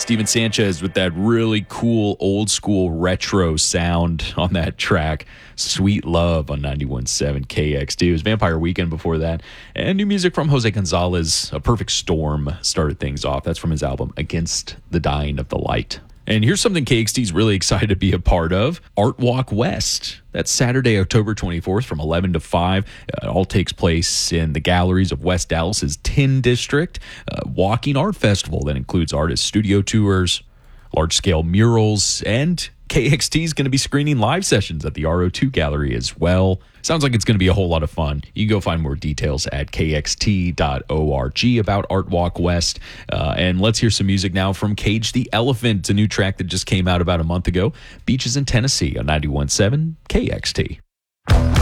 Steven Sanchez with that really cool old school retro sound on that track. Sweet Love on 91.7 KXT. It was Vampire Weekend before that. And new music from Jose Gonzalez. A Perfect Storm started things off. That's from his album Against the Dying of the Light. And here's something KXT's really excited to be a part of. Art Walk West. That's Saturday, October 24th from 11 to 5. It all takes place in the galleries of West Dallas's Tin District. Walking Art Festival that includes artist studio tours, large-scale murals, and KXT is going to be screening live sessions at the RO2 Gallery as well. Sounds like it's going to be a whole lot of fun. You can go find more details at kxt.org about Art Walk West. And let's hear some music now from Cage the Elephant, a new track that just came out about a month ago. Beaches in Tennessee on 91.7 KXT.